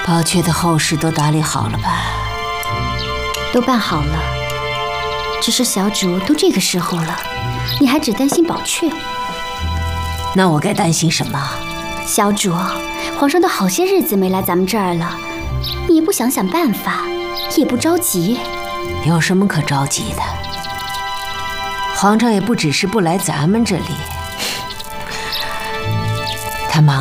宝雀的后事都打理好了吧？ 都办好了，只是小主都这个时候了，你还只担心宝雀？ 那我该担心什么？ 小主，皇上都好些日子没来咱们这儿了，你也不想想办法，也不着急。 有什么可着急的？皇上也不只是不来咱们这里，他忙